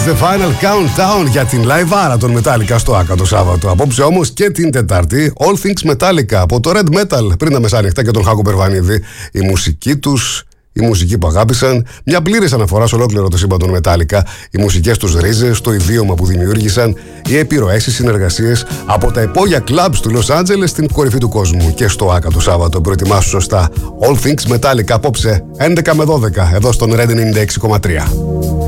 The Final Countdown για την live άρα των Metallica στο Άκα το Σάββατο. Απόψε όμως και την Τετάρτη, All Things Metallica από το Red Metal πριν τα μεσάνυχτα και τον Χάκο Περβανίδη. Η μουσική τους, η μουσική που αγάπησαν, μια πλήρης αναφορά σε ολόκληρο το σύμπαν των Metallica, οι μουσικές τους ρίζες, το ιδίωμα που δημιούργησαν, οι επιρροές, οι συνεργασίες από τα υπόγεια κλαμπς του Λος Άντζελες στην κορυφή του κόσμου. Και στο Άκα το Σάββατο προετοιμάσου σωστά. All Things Metallica απόψε 11 με 12 εδώ στον Red 96,3.